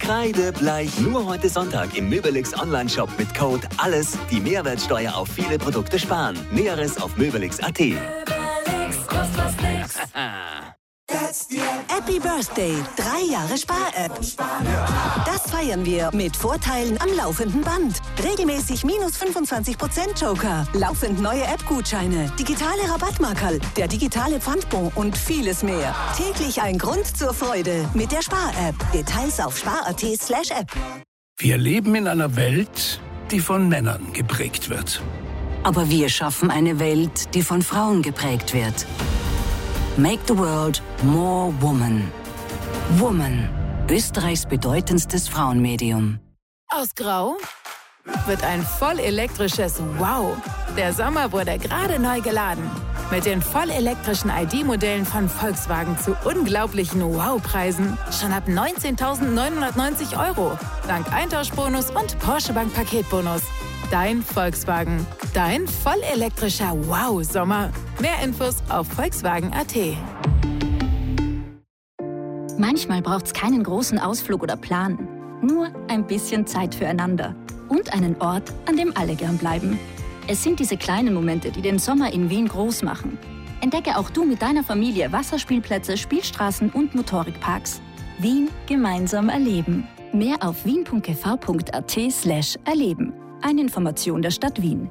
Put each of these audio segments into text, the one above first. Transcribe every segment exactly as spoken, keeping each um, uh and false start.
Kreidebleich. Nur heute Sonntag im Möbelix Online-Shop mit Code ALLES die Mehrwertsteuer auf viele Produkte sparen. Näheres auf möbelix punkt at. Möbelix, kostet was nix. Happy Birthday, drei Jahre Spar-App. Das feiern wir mit Vorteilen am laufenden Band. Regelmäßig minus fünfundzwanzig Prozent Joker, laufend neue App-Gutscheine, digitale Rabattmarkerl, der digitale Pfandbon und vieles mehr. Täglich ein Grund zur Freude mit der Spar-App. Details auf spar punkt at slash app. Wir leben in einer Welt, die von Männern geprägt wird. Aber wir schaffen eine Welt, die von Frauen geprägt wird. Make the world more woman. Woman, Österreichs bedeutendstes Frauenmedium. Aus Grau wird ein vollelektrisches Wow. Der Sommer wurde gerade neu geladen. Mit den vollelektrischen I D-Modellen von Volkswagen zu unglaublichen Wow-Preisen. Schon ab neunzehntausendneunhundertneunzig Euro. Dank Eintauschbonus und Porsche Bank Paketbonus. Dein Volkswagen. Dein vollelektrischer Wow-Sommer. Mehr Infos auf volkswagen punkt at. Manchmal braucht's keinen großen Ausflug oder Plan. Nur ein bisschen Zeit füreinander. Und einen Ort, an dem alle gern bleiben. Es sind diese kleinen Momente, die den Sommer in Wien groß machen. Entdecke auch du mit deiner Familie Wasserspielplätze, Spielstraßen und Motorikparks. Wien gemeinsam erleben. Mehr auf wien punkt g v punkt at slash erleben. Eine Information der Stadt Wien.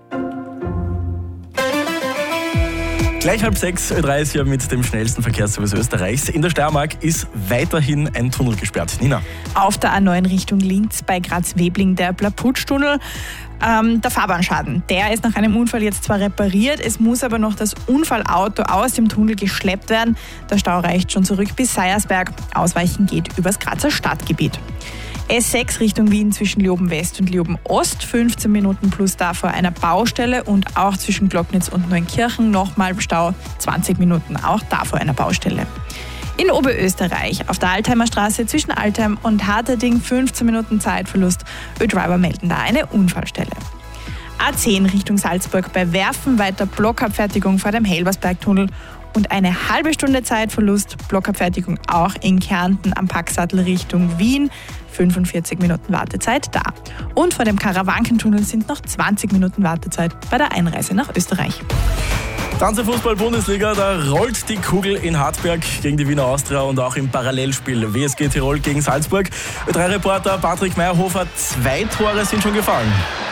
Gleich halb sechs, Ö drei ist ja mit dem schnellsten Verkehrsservice Österreichs. In der Steiermark ist weiterhin ein Tunnel gesperrt. Nina. Auf der A neun Richtung Linz bei Graz-Webling der Blaputsch-Tunnel. Ähm, der Fahrbahnschaden, der ist nach einem Unfall jetzt zwar repariert, es muss aber noch das Unfallauto aus dem Tunnel geschleppt werden. Der Stau reicht schon zurück bis Seiersberg. Ausweichen geht übers Grazer Stadtgebiet. S sechs Richtung Wien zwischen Leoben West und Leoben Ost, fünfzehn Minuten plus da vor einer Baustelle und auch zwischen Glocknitz und Neunkirchen nochmal Stau, zwanzig Minuten auch da vor einer Baustelle. In Oberösterreich auf der Altheimer Straße zwischen Altheim und Harterding fünfzehn Minuten Zeitverlust. Ö-Driver melden da eine Unfallstelle. A zehn Richtung Salzburg bei Werfen weiter Blockabfertigung vor dem Helbersbergtunnel und eine halbe Stunde Zeitverlust. Blockabfertigung auch in Kärnten am Packsattel Richtung Wien. fünfundvierzig Minuten Wartezeit da. Und vor dem Karawankentunnel sind noch zwanzig Minuten Wartezeit bei der Einreise nach Österreich. Fußball-Bundesliga, da rollt die Kugel in Hartberg gegen die Wiener Austria und auch im Parallelspiel W S G Tirol gegen Salzburg. Ö drei Reporter Patrick Meyerhofer, zwei Tore sind schon gefallen.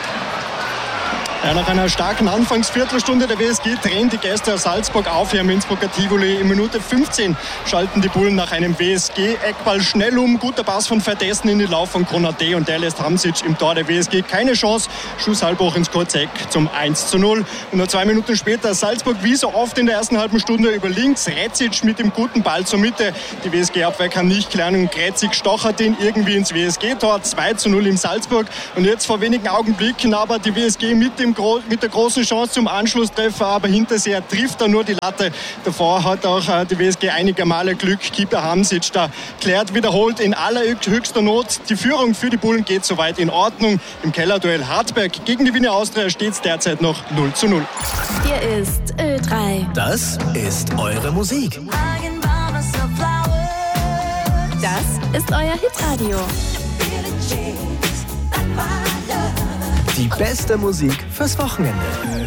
Ja, nach einer starken Anfangsviertelstunde der W S G drehen die Gäste aus Salzburg auf hier im Innsbrucker Tivoli. In Minute fünfzehn schalten die Bullen nach einem W S G-Eckball schnell um. Guter Pass von Verdessen in den Lauf von Konate und der lässt Hamsic im Tor der W S G keine Chance. Schuss halb hoch ins kurze Eck zum eins zu null. Und nur zwei Minuten später Salzburg wie so oft in der ersten halben Stunde über links. Rezic mit dem guten Ball zur Mitte. Die W S G-Abwehr kann nicht klären und Rezic stochert ihn irgendwie ins W S G-Tor. zwei zu null in Salzburg. Und jetzt vor wenigen Augenblicken aber die W S G mit dem mit der großen Chance zum Anschlusstreffer, aber Hinterseher trifft er nur die Latte. Davor hat auch die W S G einige Male Glück. Keeper Hamsic da klärt wiederholt in allerhöchster Not. Die Führung für die Bullen geht soweit in Ordnung. Im Kellerduell Hartberg gegen die Wiener Austria steht es derzeit noch null zu null. Hier ist Ö drei. Das ist eure Musik. Das ist euer Hitradio. Die beste Musik fürs Wochenende.